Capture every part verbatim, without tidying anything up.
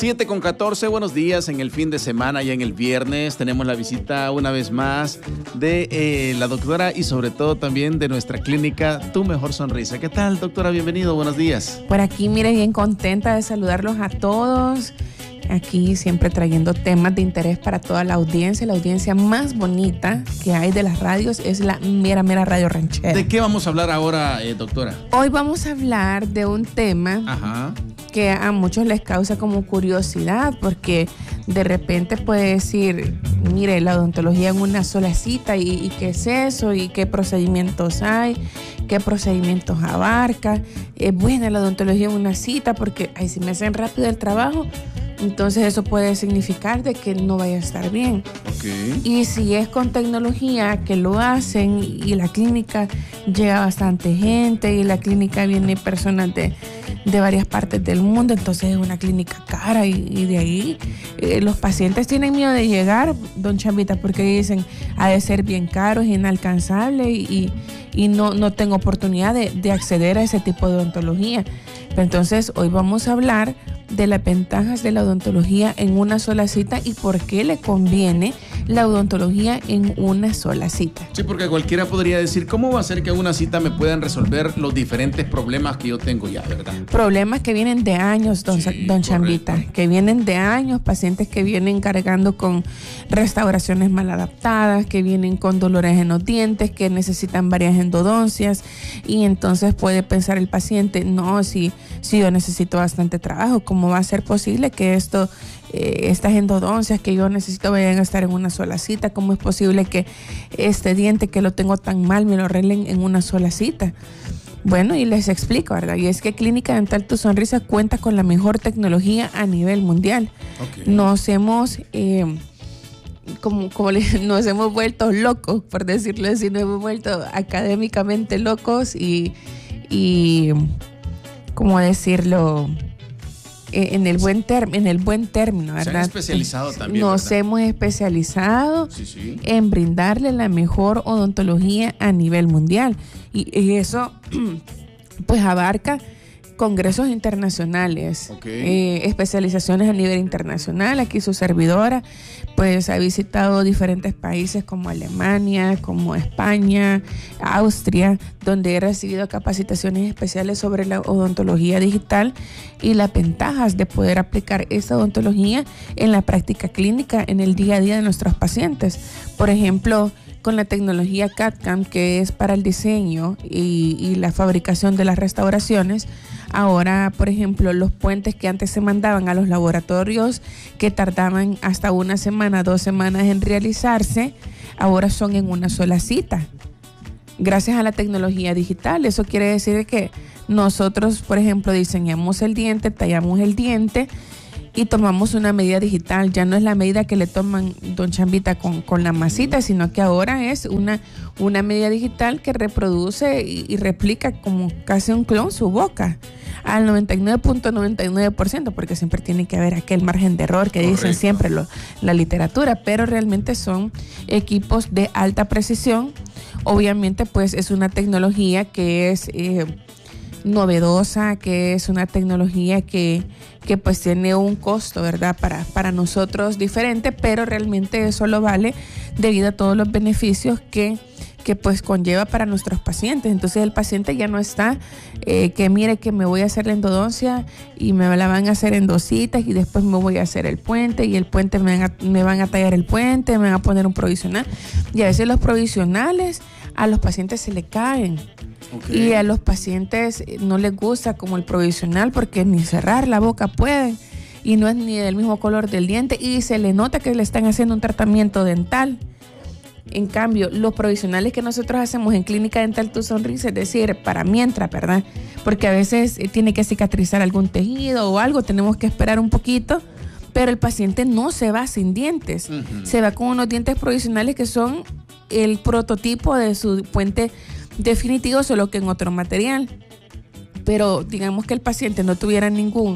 siete con catorce, buenos días en el fin de semana, ya en el viernes. Tenemos la visita una vez más de eh, la doctora y sobre todo también de nuestra clínica Tu Mejor Sonrisa. ¿Qué tal, doctora? Bienvenido, buenos días. Por aquí, mire, bien contenta de saludarlos a todos. Aquí siempre trayendo temas de interés para toda la audiencia. La audiencia más bonita que hay de las radios es la mera, mera radio ranchera. ¿De qué vamos a hablar ahora, eh, doctora? Hoy vamos a hablar de un tema Ajá. que a muchos les causa como curiosidad, porque de repente puede decir, mire, la odontología en una sola cita, y, y qué es eso, y qué procedimientos hay, qué procedimientos abarca. Es buena la odontología en una cita porque ay, si me hacen rápido el trabajo, entonces eso puede significar de que no vaya a estar bien. Okay. Y si es con tecnología que lo hacen y la clínica llega bastante gente y la clínica viene personas de, de varias partes del mundo, entonces es una clínica cara y, y de ahí eh, los pacientes tienen miedo de llegar, don Chambita, porque dicen ha de ser bien caro, es inalcanzable y, y no, no tengo oportunidad de, de acceder a ese tipo de odontología. Entonces hoy vamos a hablar de las ventajas de la odontología en una sola cita y por qué le conviene la odontología en una sola cita. Sí, porque cualquiera podría decir, ¿cómo va a ser que en una cita me puedan resolver los diferentes problemas que yo tengo ya, verdad? Problemas que vienen de años, don, sí, don Chambita, que vienen de años, pacientes que vienen cargando con restauraciones mal adaptadas, que vienen con dolores en los dientes, que necesitan varias endodoncias, y entonces puede pensar el paciente, no, si, si yo necesito bastante trabajo, ¿cómo va a ser posible que esto, eh, estas endodoncias que yo necesito vayan a estar en una sola cita? ¿Cómo es posible que este diente que lo tengo tan mal me lo arreglen en una sola cita? Bueno, y les explico, ¿verdad? Y es que Clínica Dental Tu Sonrisa cuenta con la mejor tecnología a nivel mundial. Okay. Nos hemos, eh, como, como le, nos hemos vuelto locos, por decirlo así, nos hemos vuelto académicamente locos y, y ¿cómo decirlo? En el buen término, en el buen término, ¿verdad? Se han especializado también, Nos ¿verdad? hemos especializado sí, sí. en brindarle la mejor odontología a nivel mundial. Y, y eso, pues, abarca congresos internacionales, okay. eh, especializaciones a nivel internacional. Aquí su servidora pues ha visitado diferentes países como Alemania, como España, Austria, donde he recibido capacitaciones especiales sobre la odontología digital y las ventajas de poder aplicar esa odontología en la práctica clínica, en el día a día de nuestros pacientes. Por ejemplo, con la tecnología C A D/C A M, que es para el diseño y, y la fabricación de las restauraciones. Ahora, por ejemplo, los puentes que antes se mandaban a los laboratorios, que tardaban hasta una semana, dos semanas en realizarse, ahora son en una sola cita. Gracias a la tecnología digital. Eso quiere decir que nosotros, por ejemplo, diseñamos el diente, tallamos el diente y tomamos una medida digital. Ya no es la medida que le toman don Chambita con, con la masita, sino que ahora es una, una medida digital que reproduce y, y replica como casi un clon su boca al noventa y nueve punto noventa y nueve por ciento, porque siempre tiene que haber aquel margen de error que Correcto. Dicen siempre lo, la literatura, pero realmente son equipos de alta precisión. Obviamente pues es una tecnología que es eh, novedosa, que es una tecnología que, que pues tiene un costo, ¿verdad? Para, para nosotros diferente, pero realmente eso lo vale debido a todos los beneficios que, que pues conlleva para nuestros pacientes. Entonces el paciente ya no está eh, que mire que me voy a hacer la endodoncia y me la van a hacer en dos citas y después me voy a hacer el puente y el puente me van a, me van a tallar el puente, me van a poner un provisional, y a veces los provisionales a los pacientes se le caen. Okay. Y a los pacientes no les gusta como el provisional porque ni cerrar la boca pueden y no es ni del mismo color del diente y se le nota que le están haciendo un tratamiento dental. En cambio, los provisionales que nosotros hacemos en Clínica Dental Tu Sonrisa, es decir, para mientras, ¿verdad? Porque a veces tiene que cicatrizar algún tejido o algo, tenemos que esperar un poquito, pero el paciente no se va sin dientes, uh-huh. se va con unos dientes provisionales que son el prototipo de su puente definitivo, solo que en otro material. Pero digamos que el paciente no tuviera ningún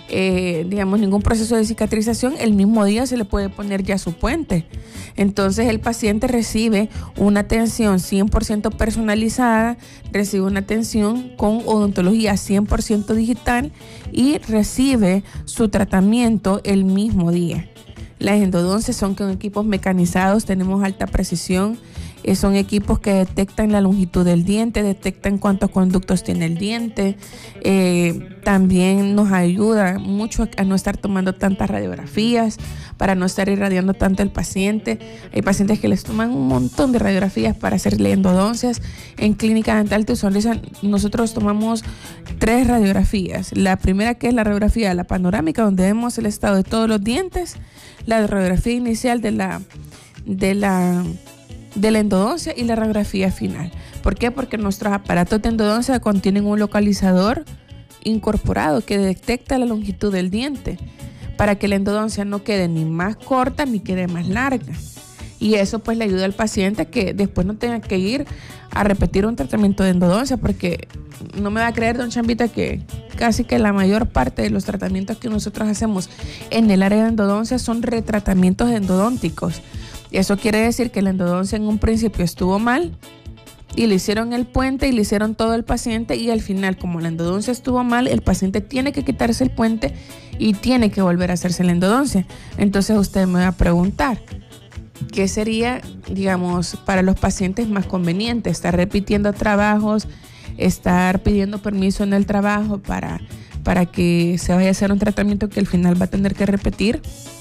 eh, digamos, ningún proceso de cicatrización, el mismo día se le puede poner ya su puente. Entonces el paciente recibe una atención cien por ciento personalizada, recibe una atención con odontología cien por ciento digital y recibe su tratamiento el mismo día. Las endodoncias son con equipos mecanizados, tenemos alta precisión. Eh, son equipos que detectan la longitud del diente, detectan cuántos conductos tiene el diente. Eh, también nos ayuda mucho a, a no estar tomando tantas radiografías, para no estar irradiando tanto el paciente. Hay pacientes que les toman un montón de radiografías para hacerle endodoncias. En Clínica Dental Tu Sonrisa nosotros tomamos tres radiografías. La primera, que es la radiografía de la panorámica, donde vemos el estado de todos los dientes. La radiografía inicial de la... de la de la endodoncia y la radiografía final. ¿Por qué? Porque nuestros aparatos de endodoncia contienen un localizador incorporado que detecta la longitud del diente para que la endodoncia no quede ni más corta ni quede más larga. Y eso pues le ayuda al paciente a que después no tenga que ir a repetir un tratamiento de endodoncia, porque no me va a creer, don Chambita, que casi que la mayor parte de los tratamientos que nosotros hacemos en el área de endodoncia son retratamientos endodónticos. Eso quiere decir que la endodoncia en un principio estuvo mal y le hicieron el puente y le hicieron todo al paciente, y al final, como la endodoncia estuvo mal, el paciente tiene que quitarse el puente y tiene que volver a hacerse la endodoncia. Entonces usted me va a preguntar, ¿qué sería, digamos, para los pacientes más conveniente? ¿Estar repitiendo trabajos, estar pidiendo permiso en el trabajo para, para que se vaya a hacer un tratamiento que al final va a tener que repetir,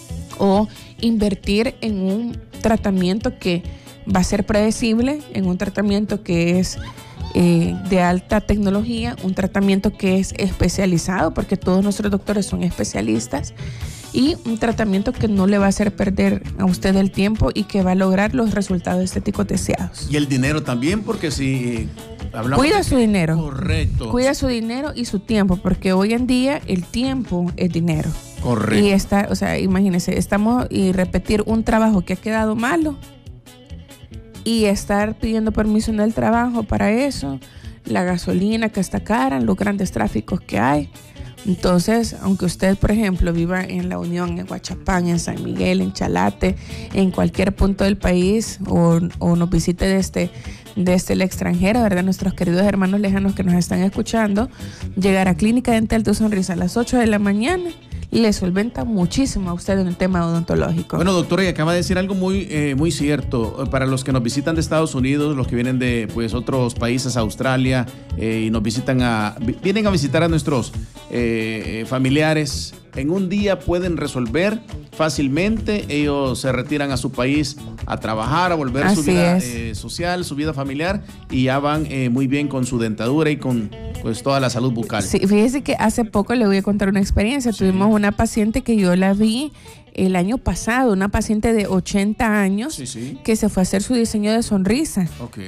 o invertir en un tratamiento que va a ser predecible, en un tratamiento que es eh, de alta tecnología, un tratamiento que es especializado, porque todos nuestros doctores son especialistas, y un tratamiento que no le va a hacer perder a usted el tiempo y que va a lograr los resultados estéticos deseados? Y el dinero también, porque si hablamos cuida de su dinero. Correcto. Cuida su dinero y su tiempo, porque hoy en día el tiempo es dinero. Correcto. Y está, o sea, imagínense, estamos y repetir un trabajo que ha quedado malo y estar pidiendo permiso en el trabajo para eso, la gasolina que está cara, los grandes tráficos que hay. Entonces, aunque usted, por ejemplo, viva en La Unión, en Huachapán, en San Miguel, en Chalate, en cualquier punto del país, o, o nos visite desde, desde el extranjero, ¿verdad? Nuestros queridos hermanos lejanos que nos están escuchando, llegar a Clínica Dental Tu Sonrisa a las ocho de la mañana le solventa muchísimo a usted en el tema odontológico. Bueno, doctora, y acaba de decir algo muy, eh, muy cierto. Para los que nos visitan de Estados Unidos, los que vienen de pues otros países, Australia, eh, y nos visitan a, vienen a visitar a nuestros eh, familiares, en un día pueden resolver fácilmente. Ellos se retiran a su país a trabajar, a volver Así su vida es. eh, social, su vida familiar, y ya van eh, muy bien con su dentadura y con pues toda la salud bucal. Sí, fíjese que hace poco le voy a contar una experiencia. Sí. Tuvimos una paciente que yo la vi el año pasado, una paciente de ochenta años, sí, sí. que se fue a hacer su diseño de sonrisa. Ok.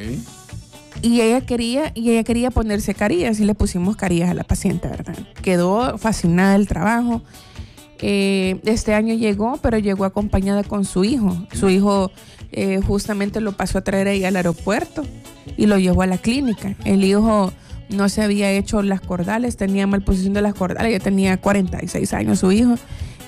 Y ella quería, y ella quería ponerse carillas, y le pusimos carillas a la paciente, ¿verdad? Quedó fascinada del trabajo. Eh, este año llegó, pero llegó acompañada con su hijo. Su hijo eh, justamente lo pasó a traer ahí al aeropuerto y lo llevó a la clínica. El hijo no se había hecho las cordales, tenía mal posición de las cordales, ya tenía cuarenta y seis años su hijo,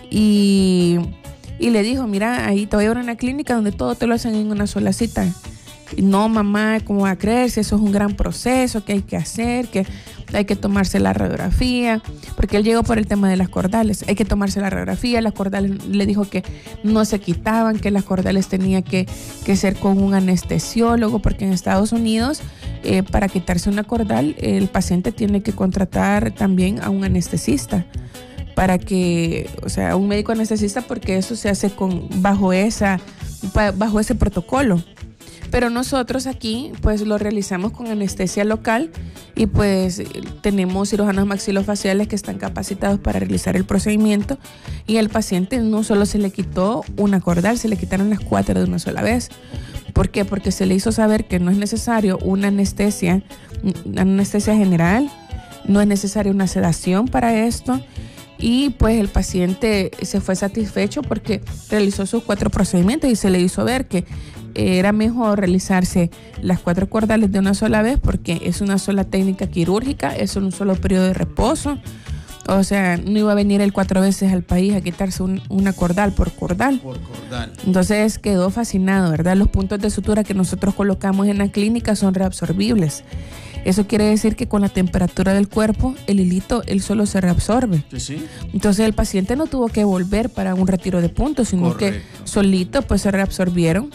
y, y le dijo, mira, ahí te voy a llevar a una clínica donde todo te lo hacen en una sola cita. Y no, mamá, ¿cómo va a creer? Si eso es un gran proceso que hay que hacer, que hay que tomarse la radiografía, porque él llegó por el tema de las cordales. Hay que tomarse la radiografía. Las cordales, le dijo que no se quitaban, que las cordales tenía que, que ser con un anestesiólogo, porque en Estados Unidos, eh, para quitarse una cordal, el paciente tiene que contratar también a un anestesista, para que, o sea, un médico anestesista, porque eso se hace con bajo esa, bajo ese protocolo. Pero nosotros aquí pues lo realizamos con anestesia local, y pues tenemos cirujanos maxilofaciales que están capacitados para realizar el procedimiento, y al paciente no solo se le quitó una cordal, se le quitaron las cuatro de una sola vez. ¿Por qué? Porque se le hizo saber que no es necesario una anestesia, una anestesia general, no es necesaria una sedación para esto. Y pues el paciente se fue satisfecho porque realizó sus cuatro procedimientos y se le hizo ver que era mejor realizarse las cuatro cordales de una sola vez, porque es una sola técnica quirúrgica, es un solo periodo de reposo. O sea, no iba a venir él cuatro veces al país a quitarse un, una cordal por cordal. Por cordal. Entonces quedó fascinado, ¿verdad? Los puntos de sutura que nosotros colocamos en la clínica son reabsorbibles. Eso quiere decir que con la temperatura del cuerpo, el hilito, él solo se reabsorbe. Sí, sí. Entonces el paciente no tuvo que volver para un retiro de puntos, sino Correcto. que solito pues se reabsorbieron.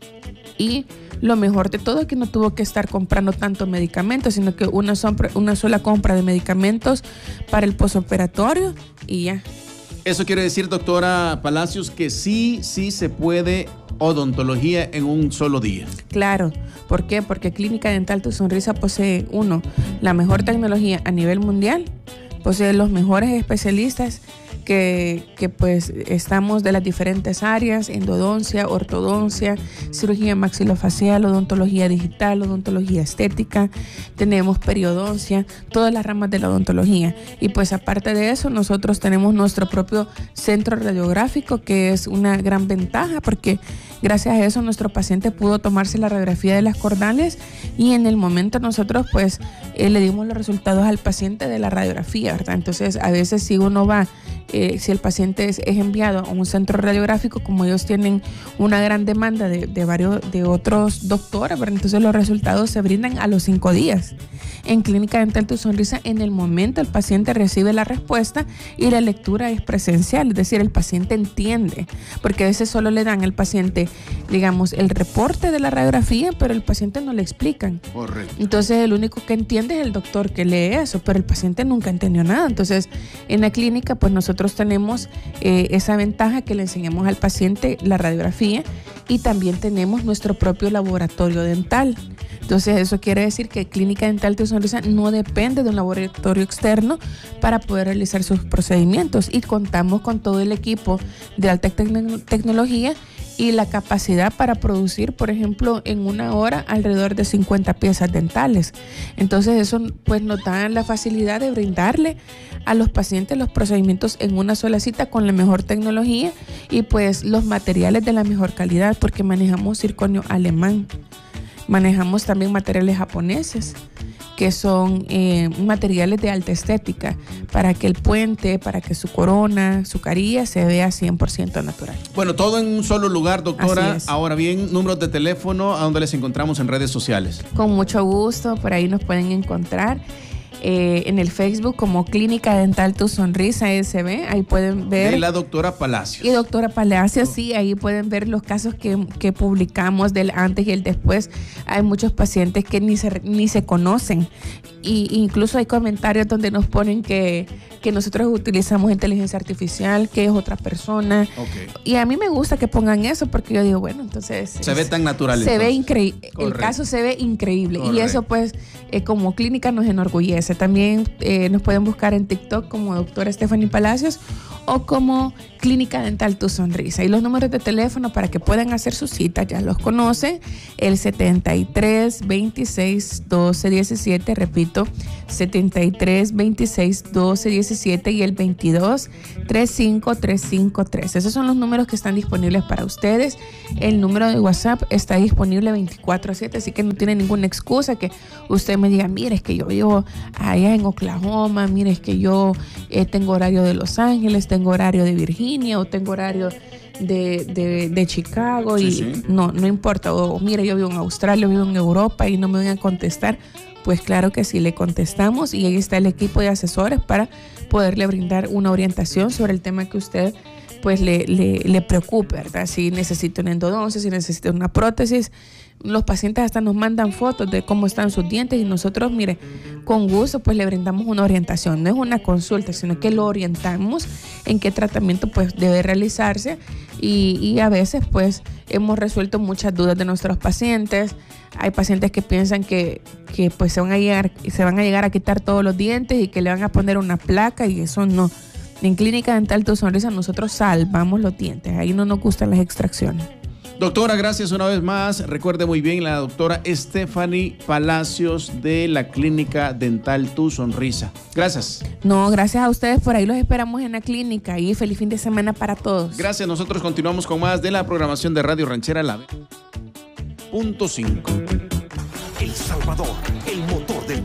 Y lo mejor de todo es que no tuvo que estar comprando tanto medicamento, sino que una, sombra, una sola compra de medicamentos para el posoperatorio y ya. Eso quiere decir, doctora Palacios, que sí, sí se puede odontología en un solo día. Claro. ¿Por qué? Porque Clínica Dental Tu Sonrisa posee, uno, la mejor tecnología a nivel mundial, posee los mejores especialistas que, que pues estamos de las diferentes áreas, endodoncia, ortodoncia, cirugía maxilofacial, odontología digital, odontología estética, tenemos periodoncia, todas las ramas de la odontología. Y pues aparte de eso, nosotros tenemos nuestro propio centro radiográfico, que es una gran ventaja porque gracias a eso nuestro paciente pudo tomarse la radiografía de las cordales y en el momento nosotros pues eh, le dimos los resultados al paciente de la radiografía, ¿verdad? Entonces a veces si uno va, eh, si el paciente es, es enviado a un centro radiográfico, como ellos tienen una gran demanda de, de varios de otros doctores, ¿verdad? Entonces los resultados se brindan a los cinco días. En Clínica Dental Tu Sonrisa, en el momento el paciente recibe la respuesta y la lectura es presencial, es decir, el paciente entiende, porque a veces solo le dan al paciente, digamos, el reporte de la radiografía, pero el paciente no le explican. Correcto. Entonces el único que entiende es el doctor que lee eso, pero el paciente nunca entendió nada. Entonces en la clínica pues nosotros tenemos eh, esa ventaja que le enseñamos al paciente la radiografía y también tenemos nuestro propio laboratorio dental. Entonces eso quiere decir que Clínica Dental Tu Sonrisa no depende de un laboratorio externo para poder realizar sus procedimientos y contamos con todo el equipo de alta tecno- tecnología y la capacidad para producir, por ejemplo, en una hora alrededor de cincuenta piezas dentales. Entonces eso pues nos da la facilidad de brindarle a los pacientes los procedimientos en una sola cita con la mejor tecnología y pues los materiales de la mejor calidad porque manejamos circonio alemán. Manejamos también materiales japoneses, que son eh, materiales de alta estética, para que el puente, para que su corona, su carilla se vea cien por ciento natural. Bueno, todo en un solo lugar, doctora. Así es. Ahora bien, números de teléfono, ¿a dónde les encontramos en redes sociales? Con mucho gusto, por ahí nos pueden encontrar. Eh, en el Facebook como Clínica Dental Tu Sonrisa S B, ahí pueden ver. De la doctora Palacios. Y doctora Palacios, sí, ahí pueden ver los casos que, que publicamos del antes y el después. Hay muchos pacientes que ni se, ni se conocen. Y incluso hay comentarios donde nos ponen que, que nosotros utilizamos inteligencia artificial, que es otra persona. Okay. Y a mí me gusta que pongan eso porque yo digo, bueno, entonces... Se es, ve tan natural. Se entonces. ve increíble. El caso se ve increíble. Correcto. Y eso pues eh, como clínica nos enorgullece. También eh, nos pueden buscar en TikTok como doctora Stephanie Palacios o como Clínica Dental Tu Sonrisa. Y los números de teléfono para que puedan hacer su cita, ya los conocen, el setenta y tres, veintiséis, doce, diecisiete, repito, setenta y tres, veintiséis, doce, diecisiete y el veintidós, treinta y cinco, treinta y cinco, trece. Esos son los números que están disponibles para ustedes. El número de WhatsApp está disponible veinticuatro siete, así que no tiene ninguna excusa que usted me diga, mire, es que yo vivo allá en Oklahoma, mire, es que yo eh, tengo horario de Los Ángeles, tengo horario de Virginia o tengo horario de, de, de Chicago y sí, sí. no, no importa. O mire, yo vivo en Australia, vivo en Europa y no me van a contestar. Pues claro que sí, le contestamos y ahí está el equipo de asesores para poderle brindar una orientación sobre el tema que usted pues le, le, le preocupe, ¿verdad? Si necesita una endodoncia, si necesita una prótesis. Los pacientes hasta nos mandan fotos de cómo están sus dientes y nosotros, mire, con gusto pues le brindamos una orientación. No es una consulta, sino que lo orientamos en qué tratamiento pues debe realizarse y, y a veces pues hemos resuelto muchas dudas de nuestros pacientes. Hay pacientes que piensan que, que pues se van a llegar, se van a llegar a quitar todos los dientes y que le van a poner una placa y eso no. En Clínica Dental Tu Sonrisa nosotros salvamos los dientes, ahí no nos gustan las extracciones. Doctora, gracias una vez más. Recuerde muy bien, la doctora Stephanie Palacios de la Clínica Dental Tu Sonrisa. Gracias. No, gracias a ustedes. Por ahí los esperamos en la clínica y feliz fin de semana para todos. Gracias. Nosotros continuamos con más de la programación de Radio Ranchera La punto cinco. El Salvador, el motor del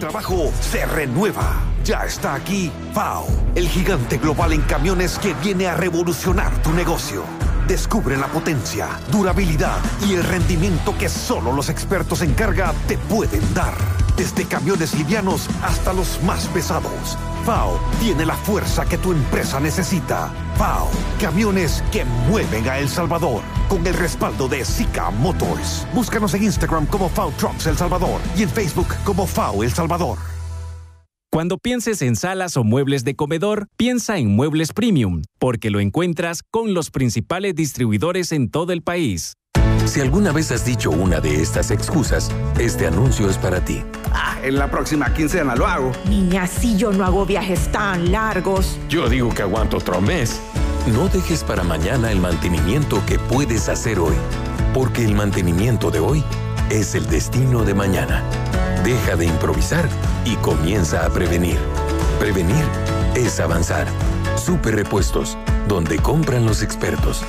trabajo se renueva. Ya está aquí F A O, el gigante global en camiones que viene a revolucionar tu negocio. Descubre la potencia, durabilidad y el rendimiento que solo los expertos en carga te pueden dar. Desde camiones livianos hasta los más pesados, F A O tiene la fuerza que tu empresa necesita. F A O, camiones que mueven a El Salvador. Con el respaldo de Sika Motors. Búscanos en Instagram como F A O Trucks El Salvador y en Facebook como F A O El Salvador. Cuando pienses en salas o muebles de comedor, piensa en Muebles Premium, porque lo encuentras con los principales distribuidores en todo el país. Si alguna vez has dicho una de estas excusas, este anuncio es para ti. Ah, en la próxima quincena lo hago. Niña, si yo no hago viajes tan largos. Yo digo que aguanto otro mes. No dejes para mañana el mantenimiento que puedes hacer hoy, porque el mantenimiento de hoy es el destino de mañana. Deja de improvisar y comienza a prevenir. Prevenir es avanzar. Super Repuestos, donde compran los expertos.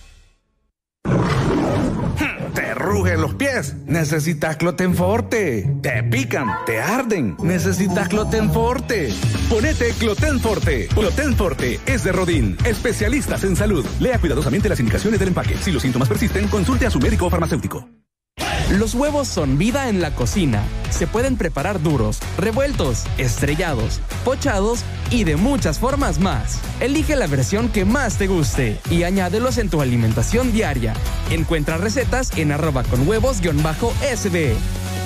Te rugen los pies. Necesitas Clotenforte. Te pican, te arden. Necesitas Clotenforte. Ponete Clotenforte. Clotenforte es de Rodin, especialistas en salud. Lea cuidadosamente las indicaciones del empaque. Si los síntomas persisten, consulte a su médico o farmacéutico. Los huevos son vida en la cocina. Se pueden preparar duros, revueltos, estrellados, pochados y de muchas formas más. Elige la versión que más te guste y añádelos en tu alimentación diaria. Encuentra recetas en arroba con huevos guión bajo S B.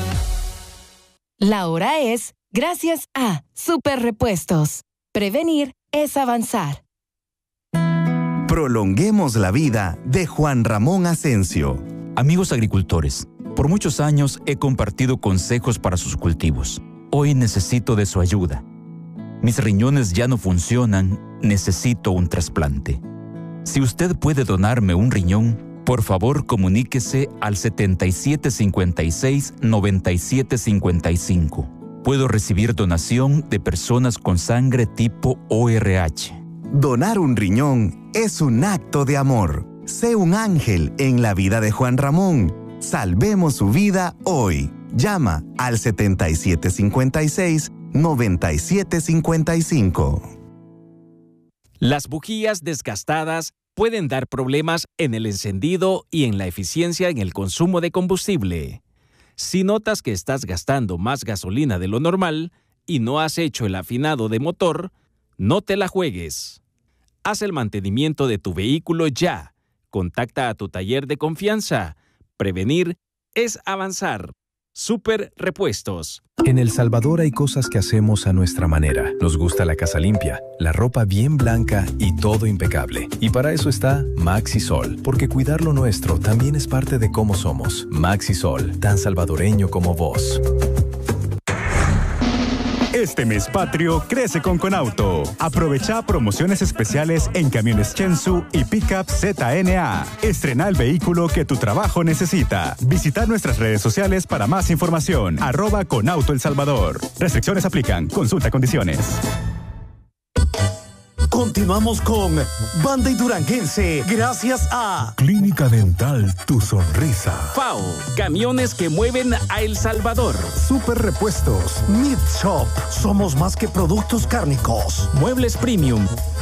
La hora es gracias a Super Repuestos. Prevenir es avanzar. Prolonguemos la vida de Juan Ramón Asensio. Amigos agricultores, por muchos años he compartido consejos para sus cultivos. Hoy necesito de su ayuda. Mis riñones ya no funcionan, necesito un trasplante. Si usted puede donarme un riñón, por favor comuníquese al setenta y siete cincuenta y seis noventa y siete cincuenta y cinco. Puedo recibir donación de personas con sangre tipo O R H. Donar un riñón es un acto de amor. Sé un ángel en la vida de Juan Ramón. Salvemos su vida hoy. Llama al setenta y siete cincuenta y seis noventa y siete cincuenta y cinco. Las bujías desgastadas pueden dar problemas en el encendido y en la eficiencia en el consumo de combustible. Si notas que estás gastando más gasolina de lo normal y no has hecho el afinado de motor, no te la juegues. Haz el mantenimiento de tu vehículo ya. Contacta a tu taller de confianza. Prevenir es avanzar. Super Repuestos. En El Salvador hay cosas que hacemos a nuestra manera. Nos gusta la casa limpia, la ropa bien blanca y todo impecable. Y para eso está Maxisol, porque cuidar lo nuestro también es parte de cómo somos. Maxisol, tan salvadoreño como vos. Este mes patrio crece con Conauto. Aprovecha promociones especiales en camiones Chensu y Pickup Z N A. Estrena el vehículo que tu trabajo necesita. Visita nuestras redes sociales para más información. Arroba Conauto El Salvador. Restricciones aplican. Consulta condiciones. Continuamos con Banda y Duranguense, gracias a Clínica Dental Tu Sonrisa. F A O, camiones que mueven a El Salvador. Super Repuestos, Meat Shop, somos más que productos cárnicos. Muebles Premium.